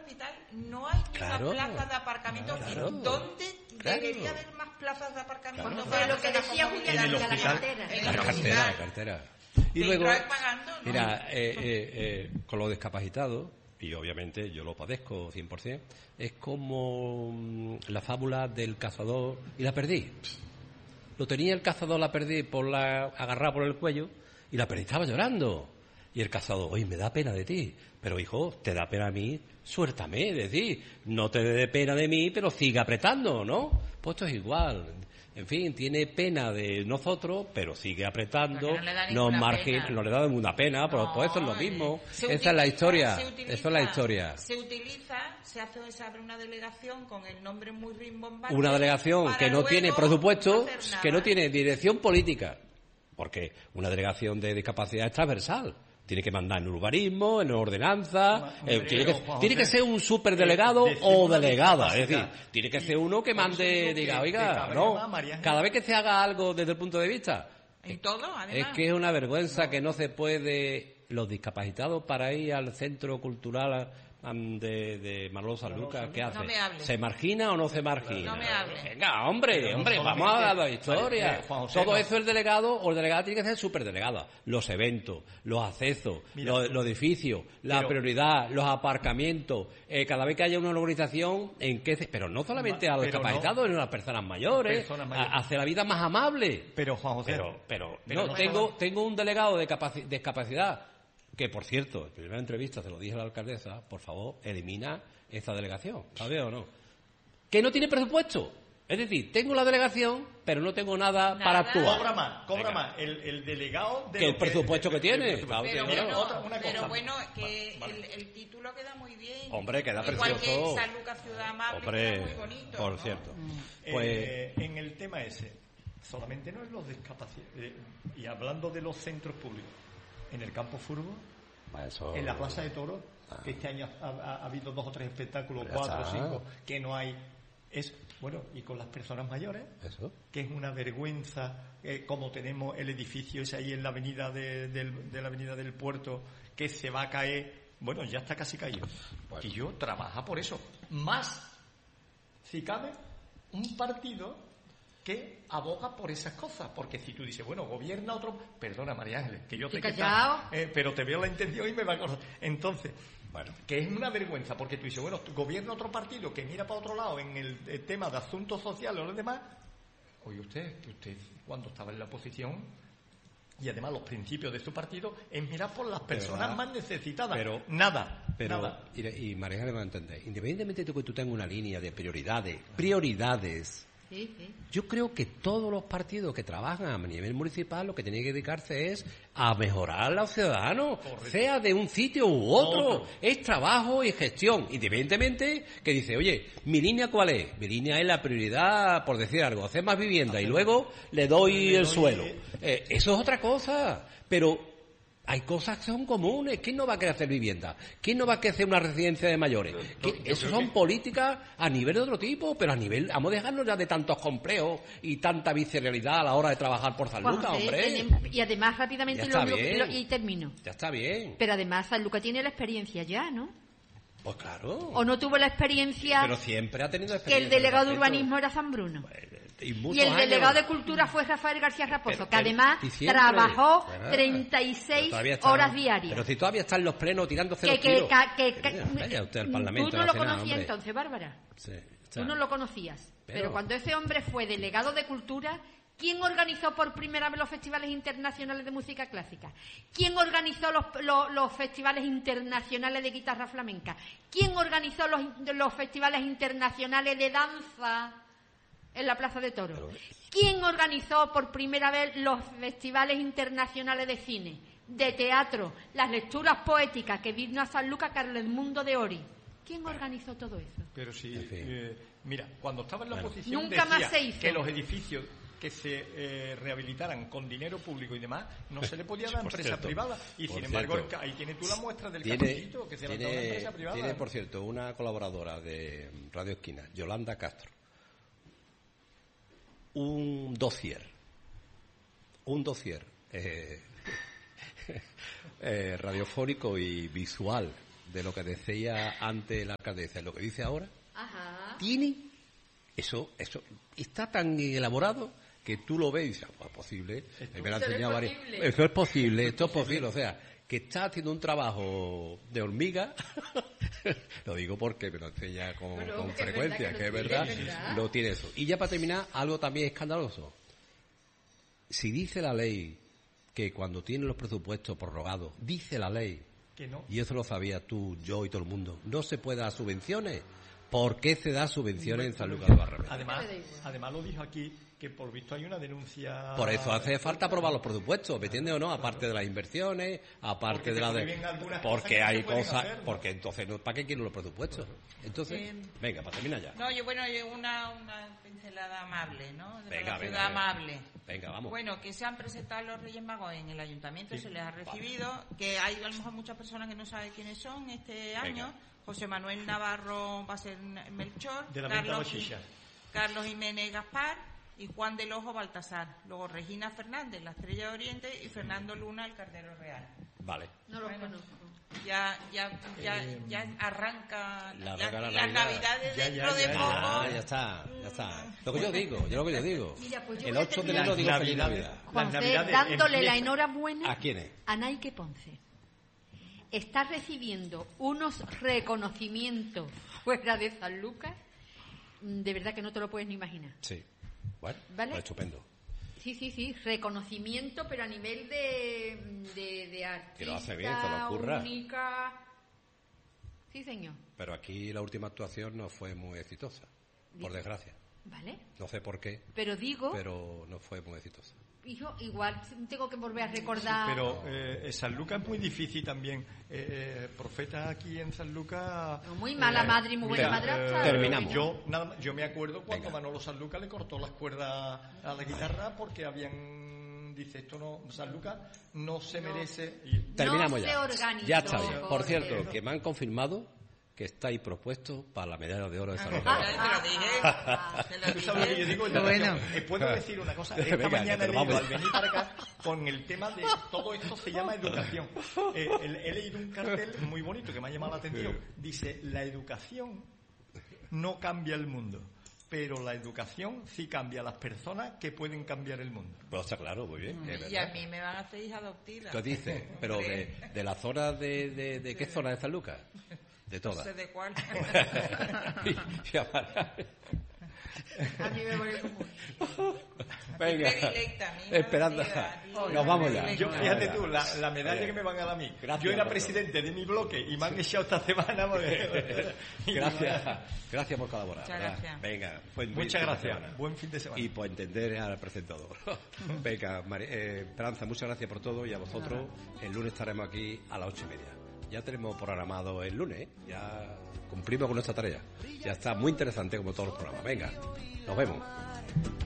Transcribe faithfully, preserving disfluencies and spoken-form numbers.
capital no hay ni Claro, una plaza de aparcamiento. claro, ¿Dónde claro. debería haber más plazas de aparcamiento? Claro. Para Lo que la decía comunidad? Julián, En el la hospital. cartera. En La el cartera, hospital. la cartera. Y De luego, entrar pagando, ¿no? mira, eh, eh, eh, con los discapacitados, y obviamente yo lo padezco cien por ciento, es como mm, la fábula del cazador y la perdí. Lo tenía el cazador, la perdí, por la agarrada por el cuello, y la perdí estaba llorando. Y el cazador, oye, me da pena de ti. Pero hijo, te da pena a mí, suéltame, es decir, no te dé pena de mí, pero sigue apretando, ¿no? Pues esto es igual. En fin, tiene pena de nosotros, pero sigue apretando, Porque no le da nos ninguna margen, pena. no le da ninguna pena, pero No, pues eso es lo mismo. se Esa utiliza, es la historia, se utiliza, eso es la historia. Se utiliza, se hace, se abre una delegación con el nombre muy rimbombante. Una delegación para que no luego tiene presupuesto, no hacer que no nada. tiene dirección política, porque una delegación de discapacidad es transversal. Tiene que mandar en urbanismo, en ordenanza, eh, tiene, que, tiene que ser un superdelegado eh, o decimos delegada, es discapacidad. decir, tiene que ser uno que por eso mande, digo que diga, te oiga, cabrea no, más, María Ángel. cada vez que se haga algo desde el punto de vista, En todo, es además. que es una vergüenza que no se puede, los discapacitados para ir al centro cultural am, de, de Manolo Sanlúcar, ¿qué hace? No me hables. ¿Se margina o no se margina? No me hables. Venga, hombre, Pero no hombre, solamente- vamos a la historia. Vale, eh, Juan José, Todo no. eso el delegado o el delegado tiene que ser superdelegada. Los eventos, los accesos, Mira, los, los edificios, la pero- prioridad, los aparcamientos, eh, cada vez que haya una organización, en qué, se- pero no solamente a los Pero no. discapacitados, sino a las personas mayores, Personas mayores. a- hacer la vida más amable. Pero, Juan José, Pero, pero, pero no, no tengo, solo- tengo un delegado de capaci- discapacidad que, por cierto, en primera entrevista se lo dije a la alcaldesa, por favor, elimina esa delegación, ¿sabes o no? Que no tiene presupuesto. Es decir, tengo la delegación, pero no tengo nada, Nada. para actuar. cobra más, cobra Venga. más el, el delegado de Que lo el presupuesto que tiene, el claro, Pero, sí, Mira, bueno, otra- una pero cosa. bueno, que Vale. el, el título queda muy bien. Hombre, queda Igual precioso. que San Lucas Ciudad Amable, Hombre, queda muy bonito. por ¿no? cierto. Eh, Pues, en el tema ese, solamente no es los discapacitados, eh, y hablando de los centros públicos, en el campo fútbol, eso- en la Plaza de Toros, Ah. que este año ha, ha- ha habido dos o tres espectáculos, Ya cuatro o está. cinco, que no hay, es, bueno, y con las personas mayores, Eso. que es una vergüenza, eh, como tenemos el edificio ese ahí en la avenida de, del- de la avenida del Puerto, que se va a caer, bueno, ya está casi caído. Bueno. Y yo trabaja por eso. Más, si cabe, un partido que aboga por esas cosas, porque si tú dices, bueno, gobierna otro, perdona María Ángeles, que yo Estoy sé que callao. está, eh, pero te veo la intención y me va a acordar. Entonces, Bueno. que es una vergüenza, porque tú dices, bueno, gobierna otro partido que mira para otro lado en el, el tema de asuntos sociales o los demás. Oye, usted, que usted cuando estaba en la oposición, y además los principios de su partido, es mirar por las personas va- más necesitadas. pero- nada, Pero, nada. y, y María me va a entender, independientemente de que tú tengas una línea de prioridades, prioridades, Sí, sí. yo creo que todos los partidos que trabajan a nivel municipal lo que tienen que dedicarse es a mejorar a los ciudadanos, Correcto. sea de un sitio u otro. Otro. Es trabajo y gestión. Independientemente que dice, oye, ¿mi línea cuál es? Mi línea es la prioridad, por decir algo, hacer más vivienda y luego le doy Le el doy- suelo. Eh, eso es otra cosa. Pero hay cosas que son comunes. ¿Quién no va a querer hacer vivienda? ¿Quién no va a querer hacer una residencia de mayores? ¿Qué- yo Eso creo son que- políticas a nivel de otro tipo, pero a nivel, vamos a dejarnos ya de tantos complejos y tanta visceralidad a la hora de trabajar por San Juan Lucas, José, hombre. tenemos- y además rápidamente Ya lo, está lo- bien. lo- y termino. Ya está bien. Pero además San Lucas tiene la experiencia ya, ¿no? Pues claro. ¿O no tuvo la experiencia Pero siempre ha tenido que experiencia. el delegado de en respecto. urbanismo era San Bruno? Y, Y el delegado de cultura fue Rafael García Raposo, Pero- que pero- además y siempre. trabajó Bueno, treinta y pero seis todavía está- horas diarias. Pero si todavía está en los plenos tirándose que, los que, tiros. ca- que- que- Mira, vaya usted al Parlamento tú de no la lo Senada, conocías hombre. entonces, Bárbara. Sí, o sea, Tú no lo conocías. Pero... Pero- cuando ese hombre fue delegado de cultura, ¿quién organizó por primera vez los festivales internacionales de música clásica? ¿Quién organizó los, los, los festivales internacionales de guitarra flamenca? ¿Quién organizó los, los festivales internacionales de danza en la Plaza de Toros? Pero- ¿Quién organizó por primera vez los festivales internacionales de cine, de teatro, las lecturas poéticas que vino a San Lucas Carlos Edmundo de Ori? ¿Quién organizó todo eso? Pero si, En fin. eh, mira, cuando estaba en la Bueno. oposición Nunca decía más se hizo. que los edificios que se eh, rehabilitaran con dinero público y demás, no se le podía dar a Por empresa cierto, privada. Y por sin embargo, cierto. el ca- ahí tienes tú la muestra del Tiene, cafecito que se le ha dado a una tiene, empresa privada. tiene, por cierto, una colaboradora de Radio Esquina, Yolanda Castro, un dossier, un dossier eh, eh, radiofónico y visual de lo que decía antes la alcaldesa, lo que dice ahora, Ajá. tiene eso, eso está tan elaborado que tú lo ves y dices, ah, es posible, me lo ha enseñado varias, eso es posible, esto es posible, o sea, que está haciendo un trabajo de hormiga, lo digo porque me lo enseña con, bueno, con que frecuencia, que es verdad, es verdad, lo tiene eso. Y ya para terminar, algo también escandaloso. Si dice la ley que cuando tiene los presupuestos prorrogados, dice la ley, que no. y eso lo sabías tú, yo y todo el mundo, no se puede dar subvenciones. ¿Por qué se da subvenciones en San Lucas de Barrameda? Además, además lo dijo aquí, que por visto hay una denuncia... Por eso hace falta aprobar los presupuestos, ¿me entiendes o no? Aparte de las inversiones, aparte porque de la te de... algunas Porque cosas que hay no se pueden cosas... hacer, ¿no? Porque entonces, no, ¿para qué quieren los presupuestos? Entonces, Eh, venga, para terminar ya. No, yo bueno, yo una, una pincelada amable, ¿no? De Venga, la venga, ciudad venga. amable. Venga, vamos. Bueno, que se han presentado los Reyes Magos en el Ayuntamiento, Sí. se les ha recibido, que hay a lo mejor muchas personas que no saben quiénes son este año. Venga. José Manuel Navarro va a ser Melchor, De la venta Carlos, Bochicha. Carlos Jiménez Gaspar y Juan del Ojo Baltasar. Luego Regina Fernández, la Estrella de Oriente, y Fernando Luna, el Cardero Real. Vale. No los Bueno. conozco. Ya, ya, ya, Eh, ya arranca la- la- la las Navidad. Navidades Ya, dentro ya, de ya, poco. Ah, ya está, ya está. Lo que yo digo, yo lo que yo digo. Mira, pues yo el voy a ocho de terminar. enero digo Las feliz Navidades. Navidad. Las Ponce, Navidades dándole la empiezan- enhorabuena ¿A quiénes? a Nike Ponce. Está recibiendo unos reconocimientos fuera de San Lucas, mm, de verdad que no te lo puedes ni imaginar. Sí. Bueno, ¿Vale? pues estupendo. Sí, sí, sí, reconocimiento, pero a nivel de, de, de artista, Que lo hace bien, que lo curra. única. Sí, señor. Pero aquí la última actuación no fue muy exitosa, por desgracia. ¿Vale? No sé por qué, Pero digo, pero no fue muy exitosa. hijo, igual tengo que volver a recordar. Pero eh, San Lucas es muy difícil también. Eh, eh, profeta aquí en San Lucas... Muy mala eh, madre y muy buena mira, madrastra. Terminamos. Yo, nada más- yo me acuerdo cuando Venga. Manolo San Lucas le cortó las cuerdas a la guitarra porque habían... Dice, esto no... San Lucas no se No. merece... y- Terminamos se ya. organizó, Ya está bien. Por Jorge. cierto, que me han confirmado que estáis propuestos para la medalla de oro de San Ah, Lucas. te lo dije. Te lo ¿Tú sabes lo que yo dije. digo? En la Bueno. canción. Eh, ¿Puedo decir una cosa? Esta Venga, mañana que he te leído, vamos. al venir para acá, con el tema de todo esto se llama educación. Eh, he, he leído un cartel muy bonito que me ha llamado la atención. Dice, la educación no cambia el mundo, pero la educación sí cambia a las personas que pueden cambiar el mundo. Pues está claro, muy bien. que es Y a verdad. mí me van a hacer hija adoptiva. ¿Qué dices? Pero de, de la zona de, de, de... ¿Qué zona de San Lucas? De No todas. sé de cuál. Y- y ahora- A mí me vuelve como... Venga, Predilecta, mi hija Esperanza, adoptiva, nos vamos ya. Yo, fíjate tú, la, la medalla Venga. que me van a dar a mí. Gracias, Yo era doctor. presidente de mi bloque y me han echado esta semana. porque- Gracias, gracias por colaborar. Muchas ¿verdad? gracias. Venga, buen fin Muchas de gracias. semana. Buen fin de semana. Y por entender al presentador. Venga, Mari- eh, Esperanza, muchas gracias por todo y a vosotros. El lunes estaremos aquí a las ocho y media. Ya tenemos programado el lunes, ¿eh? Ya cumplimos con nuestra tarea. Ya está muy interesante como todos los programas. Venga, nos vemos.